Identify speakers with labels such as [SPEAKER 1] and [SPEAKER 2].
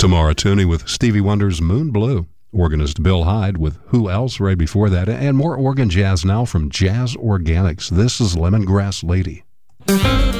[SPEAKER 1] Tamara Tooney with Stevie Wonder's Moon Blue. Organist Bill Hyde with Who Else right before that. And more organ jazz now from Jazz Organics. This is Lemongrass Lady.